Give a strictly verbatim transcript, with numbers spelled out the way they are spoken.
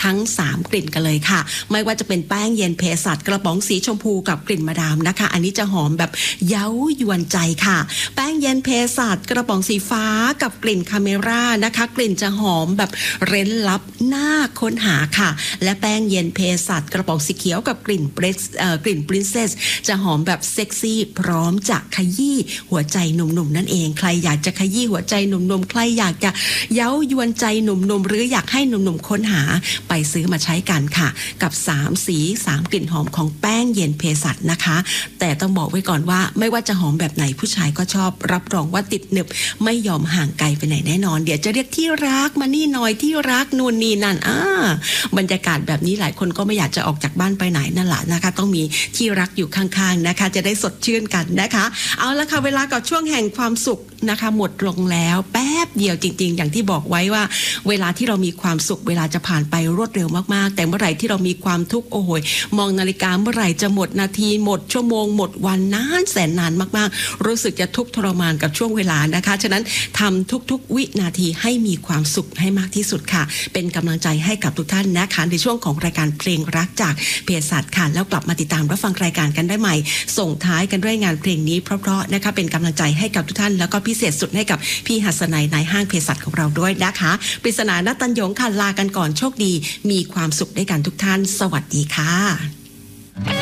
ทั้งสามกลิ่นกันเลยค่ะไม่ว่าจะเป็นแป้งเย็นเภสัชกระป๋องสีชมพูกับกลิ่นมาดามนะคะอันนี้จะหอมแบบเย้ายวนใจค่ะแป้งเย็นเภสัชกระป๋องสีฟ้ากับกลิ่นคาเมรานะคะกลิ่นจะหอมแบบเร้นลับน่าค้นหาค่ะและแป้งเย็นเภสัชกระป๋องสีเขียวกับกลิ่นเบรสเอ่อกลิ่นปรินเซสจะหอมแบบเซ็กซี่พร้อมจะขยี้หัวใจหนุ่มๆนั่นเองใครอยากจะขยี้หัวใจหนุ่มๆใครอยากจะเย้ายวนใจหนุ่มๆหรืออยากให้หนุ่มๆค้นหาไปซื้อมาใช้กันค่ะกับสามสีสามกลิ่นหอมของแป้งเย็นเภสัชนะคะแต่ต้องบอกไว้ก่อนว่าไม่ว่าจะหอมแบบไหนผู้ชายก็ชอบรับรองว่าติดหนึบไม่ยอมห่างไกลไปไหนแน่นอนเดี๋ยวจะเรียกที่รักมานี่หน่อยที่รักนู่นนี่นั่นอ่าบรรยากาศแบบนี้หลายคนก็ไม่อยากจะออกจากบ้านไปไหนนั่นแหละนะคะต้องมีที่รักอยู่ข้างๆนะคะจะได้สดชื่นกันนะคะเอาละค่ะเวลากับช่วงแห่งความสุขนะคะหมดลงแล้วแป๊บเดียวจริงๆอย่างที่บอกไว้ว่าเวลาที่เรามีความสุขเวลาจะผ่านไปรวดเร็วมากๆแต่เมื่อไหร่ที่เรามีความทุกข์โอ้โหมองนาฬิกาเมื่อไหร่จะหมดนาทีหมดชั่วโมงหมดวันนานแสนนานมากๆรู้สึกจะทุกข์ทรมานกับช่วงเวลานะคะฉะนั้นทำทุกๆวินาทีให้มีความสุขให้มากที่สุดค่ะเป็นกำลังใจให้กับทุกท่านนะคะในช่วงของรายการเพลงรักจากเภสัชค่ะแล้วกลับมาติดตามรับฟังรายการกันได้ใหม่ส่งท้ายกันด้วยงานเพลงนี้เพราะๆนะคะเป็นกำลังใจให้กับทุกท่านแล้วก็พิเศษสุดให้กับพี่หัสนัยนายห้างเภสัชของเราด้วยนะคะปริศนาณตัญญงค่ะลากันก่อนโชคดีมีความสุขด้วยกันทุกท่านสวัสดีค่ะ